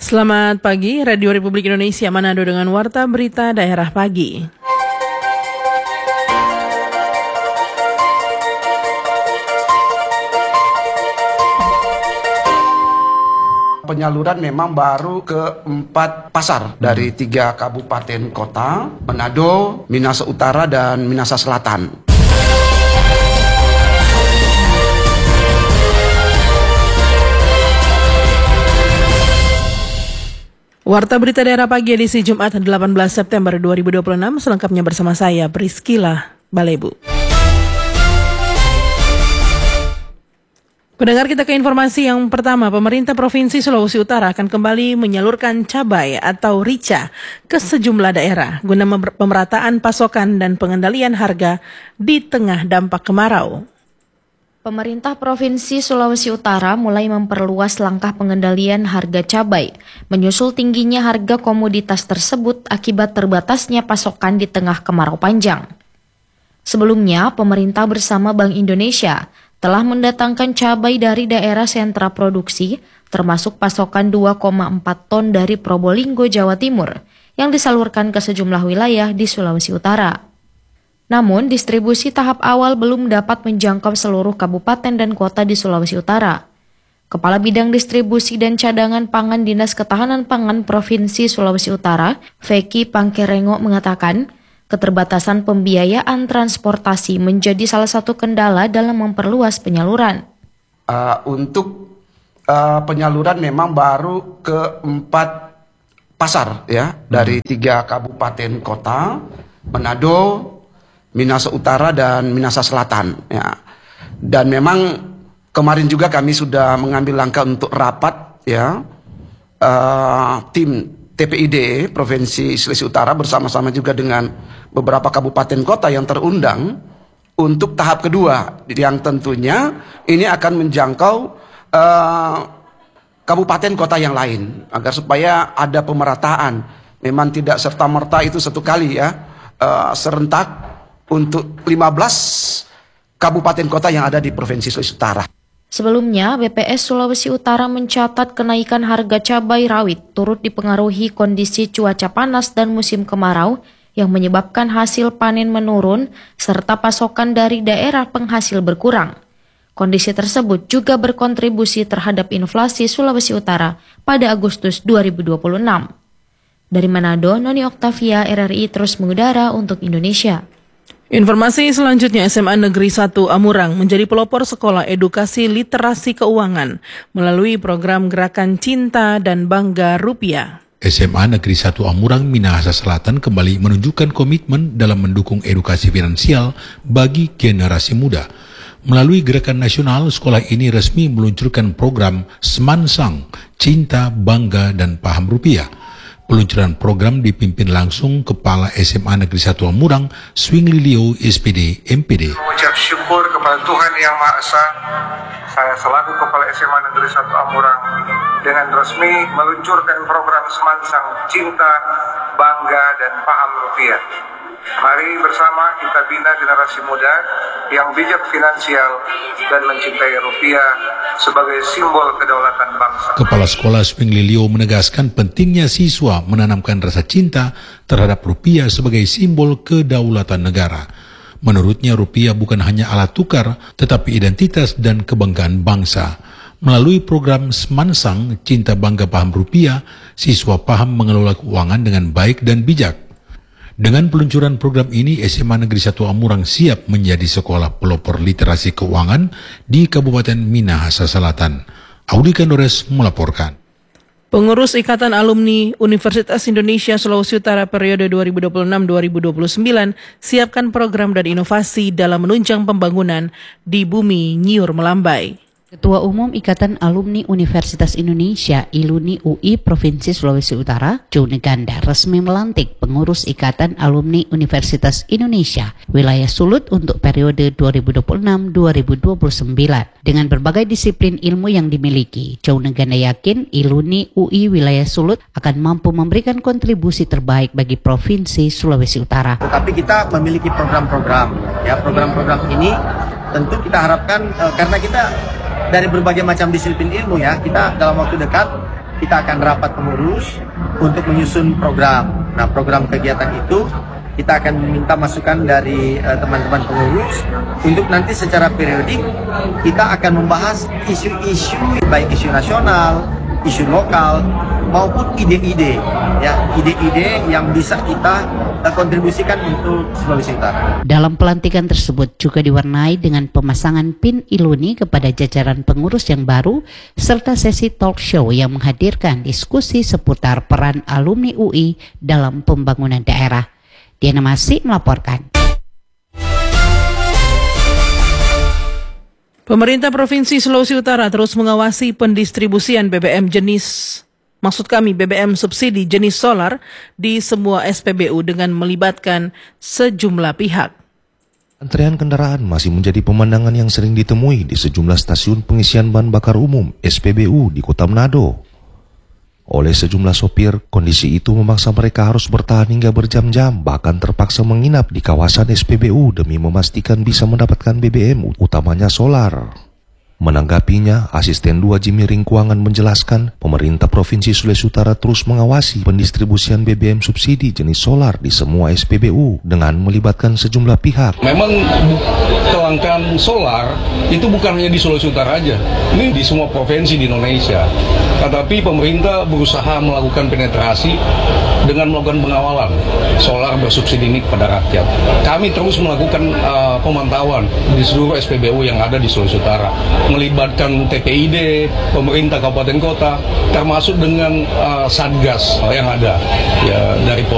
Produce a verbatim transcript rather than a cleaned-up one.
Selamat pagi, Radio Republik Indonesia Manado dengan Warta Berita Daerah Pagi. Penyaluran memang baru ke empat pasar dari tiga kabupaten kota, Manado, Minahasa Utara, dan Minahasa Selatan. Warta Berita Daerah Pagi edisi Jumat delapan belas September dua ribu dua puluh enam, selengkapnya bersama saya Priscila Balebu. Pendengar, kita ke informasi yang pertama. Pemerintah Provinsi Sulawesi Utara akan kembali menyalurkan cabai atau rica ke sejumlah daerah guna pemerataan pasokan dan pengendalian harga di tengah dampak kemarau. Pemerintah Provinsi Sulawesi Utara mulai memperluas langkah pengendalian harga cabai, menyusul tingginya harga komoditas tersebut akibat terbatasnya pasokan di tengah kemarau panjang. Sebelumnya, pemerintah bersama Bank Indonesia telah mendatangkan cabai dari daerah sentra produksi, termasuk pasokan dua koma empat ton dari Probolinggo, Jawa Timur, yang disalurkan ke sejumlah wilayah di Sulawesi Utara. Namun, distribusi tahap awal belum dapat menjangkau seluruh kabupaten dan kota di Sulawesi Utara. Kepala Bidang Distribusi dan Cadangan Pangan Dinas Ketahanan Pangan Provinsi Sulawesi Utara, Veki Pangkerengo, mengatakan, keterbatasan pembiayaan transportasi menjadi salah satu kendala dalam memperluas penyaluran. Uh, untuk uh, penyaluran memang baru ke empat pasar ya, hmm. dari tiga kabupaten kota, Manado, Minahasa Utara, dan Minahasa Selatan ya. Dan memang kemarin juga kami sudah mengambil langkah untuk rapat ya, uh, tim T P I D Provinsi Sulawesi Utara bersama-sama juga dengan beberapa kabupaten kota yang terundang untuk tahap kedua, yang tentunya ini akan menjangkau uh, kabupaten kota yang lain agar supaya ada pemerataan. Memang tidak serta-merta itu satu kali ya, uh, serentak untuk lima belas kabupaten kota yang ada di Provinsi Sulawesi Utara. Sebelumnya, B P S Sulawesi Utara mencatat kenaikan harga cabai rawit turut dipengaruhi kondisi cuaca panas dan musim kemarau yang menyebabkan hasil panen menurun serta pasokan dari daerah penghasil berkurang. Kondisi tersebut juga berkontribusi terhadap inflasi Sulawesi Utara pada Agustus dua ribu dua puluh enam. Dari Manado, Noni Oktavia, R R I terus mengudara untuk Indonesia. Informasi selanjutnya, S M A Negeri satu Amurang menjadi pelopor sekolah edukasi literasi keuangan melalui program Gerakan Cinta dan Bangga Rupiah. S M A Negeri satu Amurang, Minahasa Selatan kembali menunjukkan komitmen dalam mendukung edukasi finansial bagi generasi muda. Melalui gerakan nasional, sekolah ini resmi meluncurkan program Semansang, Cinta, Bangga, dan Paham Rupiah. Peluncuran program dipimpin langsung Kepala S M A Negeri satu Amurang, Swingli Leo, S P D, M P D. Mengucap syukur kepada Tuhan Yang Maha Esa, saya selaku Kepala S M A Negeri satu Amurang dengan resmi meluncurkan program Semansang, Cinta, Bangga, dan Paham Rupiah. Mari bersama kita bina generasi muda yang bijak finansial dan mencintai rupiah sebagai simbol kedaulatan bangsa. Kepala Sekolah Swingli Leo menegaskan pentingnya siswa menanamkan rasa cinta terhadap rupiah sebagai simbol kedaulatan negara. Menurutnya, rupiah bukan hanya alat tukar, tetapi identitas dan kebanggaan bangsa. Melalui program Semansang, Cinta, Bangga, Paham Rupiah, siswa paham mengelola keuangan dengan baik dan bijak. Dengan peluncuran program ini, S M A Negeri satu Amurang siap menjadi sekolah pelopor literasi keuangan di Kabupaten Minahasa Selatan. Audi Kandores melaporkan. Pengurus Ikatan Alumni Universitas Indonesia Sulawesi Utara periode dua ribu dua puluh enam sampai dua ribu dua puluh sembilan siapkan program dan inovasi dalam menunjang pembangunan di bumi Nyiur Melambai. Ketua Umum Ikatan Alumni Universitas Indonesia I L U N I U I Provinsi Sulawesi Utara, Joe Neganda, resmi melantik pengurus Ikatan Alumni Universitas Indonesia Wilayah Sulut untuk periode dua ribu dua puluh enam sampai dua ribu dua puluh sembilan. Dengan berbagai disiplin ilmu yang dimiliki, Joe Neganda yakin I L U N I U I Wilayah Sulut akan mampu memberikan kontribusi terbaik bagi Provinsi Sulawesi Utara. Tetapi kita memiliki program-program, ya program-program ini tentu kita harapkan uh, karena kita dari berbagai macam disiplin ilmu ya, kita dalam waktu dekat kita akan rapat pengurus untuk menyusun program. Nah, program kegiatan itu kita akan meminta masukan dari uh, teman-teman pengurus untuk nanti secara periodik kita akan membahas isu-isu, baik isu nasional, isu lokal, maupun ide-ide, ya, ide-ide yang bisa kita uh, kontribusikan untuk Sulawesi Utara. Dalam pelantikan tersebut juga diwarnai dengan pemasangan pin Iluni kepada jajaran pengurus yang baru, serta sesi talk show yang menghadirkan diskusi seputar peran alumni U I dalam pembangunan daerah. Diana Masih melaporkan. Pemerintah Provinsi Sulawesi Utara terus mengawasi pendistribusian B B M jenis, maksud kami B B M subsidi jenis solar di semua S P B U dengan melibatkan sejumlah pihak. Antrean kendaraan masih menjadi pemandangan yang sering ditemui di sejumlah stasiun pengisian bahan bakar umum S P B U di Kota Manado. Oleh sejumlah sopir, kondisi itu memaksa mereka harus bertahan hingga berjam-jam, bahkan terpaksa menginap di kawasan S P B U demi memastikan bisa mendapatkan B B M, utamanya solar. Menanggapinya, Asisten dua Jimmy Ringkuangan menjelaskan, pemerintah Provinsi Sulawesi Utara terus mengawasi pendistribusian B B M subsidi jenis solar di semua S P B U dengan melibatkan sejumlah pihak. Memang kelangkaan solar itu bukan hanya di Sulawesi Utara aja, ini di semua provinsi di Indonesia. Tetapi pemerintah berusaha melakukan penetrasi dengan melakukan pengawalan solar bersubsidi ini kepada rakyat. Kami terus melakukan uh, pemantauan di seluruh S P B U yang ada di Sulawesi Utara, melibatkan T P I D, pemerintah kabupaten kota, termasuk dengan uh, satgas yang ada ya, dari